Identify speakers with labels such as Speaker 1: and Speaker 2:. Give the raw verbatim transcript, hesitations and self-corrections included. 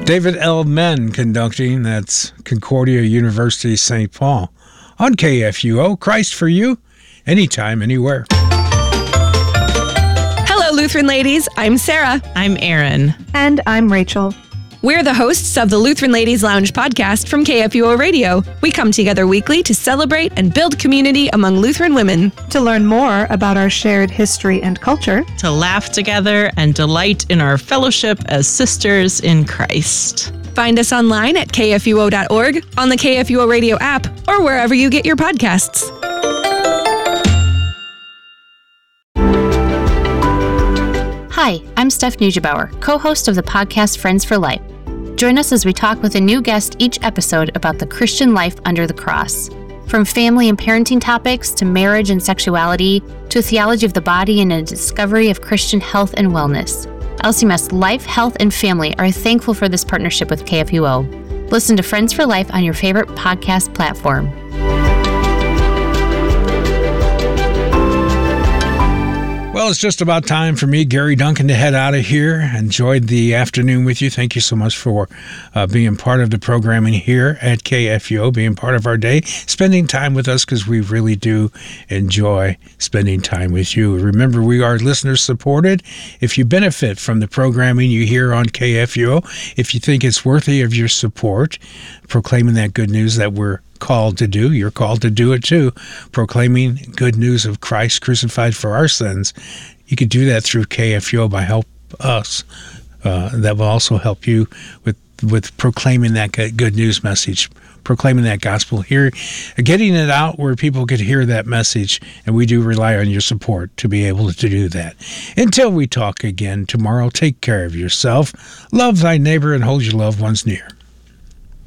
Speaker 1: David L. Menn conducting. That's Concordia University, Saint Paul. On K F U O, Christ for you, anytime, anywhere.
Speaker 2: Hello, Lutheran ladies. I'm Sarah.
Speaker 3: I'm Erin.
Speaker 4: And I'm Rachel.
Speaker 2: We're the hosts of the Lutheran Ladies Lounge podcast from K F U O Radio. We come together weekly to celebrate and build community among Lutheran women.
Speaker 4: To learn more about our shared history and culture.
Speaker 3: To laugh together and delight in our fellowship as sisters in Christ.
Speaker 2: Find us online at K F U O dot org, on the K F U O Radio app, or wherever you get your podcasts.
Speaker 5: Hi, I'm Steph Neugebauer, co-host of the podcast Friends for Life. Join us as we talk with a new guest each episode about the Christian life under the cross. From family and parenting topics to marriage and sexuality to a theology of the body and a discovery of Christian health and wellness. L C M S Life, Health, and Family are thankful for this partnership with K F U O. Listen to Friends for Life on your favorite podcast platform.
Speaker 1: Well, it's just about time for me, Gary Duncan, to head out of here. Enjoyed the afternoon with you. Thank you so much for uh, being part of the programming here at K F U O, being part of our day, spending time with us, because we really do enjoy spending time with you. Remember, we are listener supported. If you benefit from the programming you hear on K F U O, if you think it's worthy of your support, proclaiming that good news that we're called to do, you're called to do it too, proclaiming good news of Christ crucified for our sins. You could do that through K F U O by Help Us. Uh, that will also help you with with proclaiming that good news message, proclaiming that gospel here, getting it out where people could hear that message, and we do rely on your support to be able to do that. Until we talk again tomorrow, take care of yourself, love thy neighbor, and hold your loved ones near.